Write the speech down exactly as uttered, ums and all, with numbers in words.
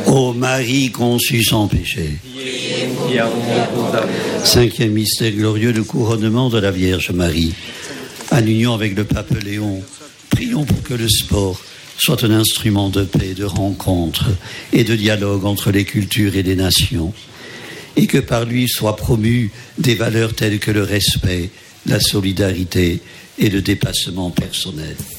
Ô Marie conçue sans péché. Cinquième mystère glorieux, le couronnement de la Vierge Marie. En union avec le pape Léon, prions pour que le sport soit un instrument de paix, de rencontre et de dialogue entre les cultures et les nations, et que par lui soient promues des valeurs telles que le respect, la solidarité et le dépassement personnel.